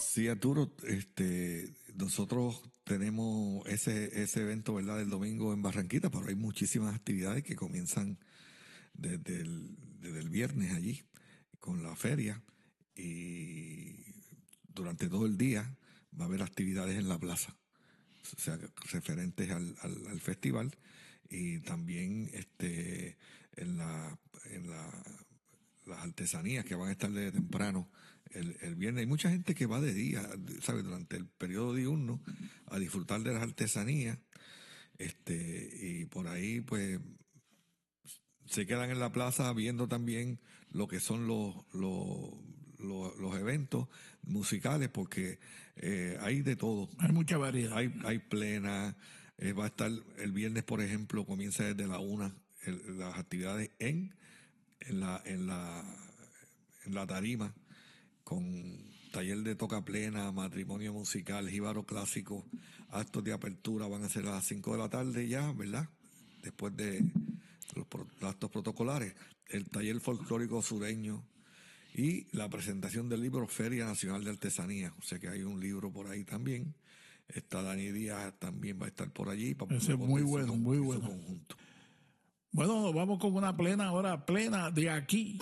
Sí, Arturo, nosotros tenemos ese evento, ¿verdad?, del domingo en Barranquita, pero hay muchísimas actividades que comienzan desde el viernes allí, con la feria, y durante todo el día va a haber actividades en la plaza, o sea, referentes al festival, y también en la, en la las artesanías que van a estar desde temprano el viernes. Hay mucha gente que va de día, ¿sabes? Durante el periodo diurno a disfrutar de las artesanías. Y por ahí, pues, se quedan en la plaza viendo también lo que son los eventos musicales, porque hay de todo. Hay mucha variedad. Hay plena, va a estar el viernes, por ejemplo, comienza desde la 1 las actividades en la tarima, con taller de toca plena, matrimonio musical, jíbaro clásico, actos de apertura van a ser a las 5 de la tarde ya, ¿verdad? Después de los actos protocolares, el taller folclórico sureño y la presentación del libro Feria Nacional de Artesanía. O sea que hay un libro por ahí también. Está Dani Díaz, también va a estar por allí para Ese es muy bueno, muy en su bueno. conjunto. Bueno, vamos con una plena ahora, plena de aquí.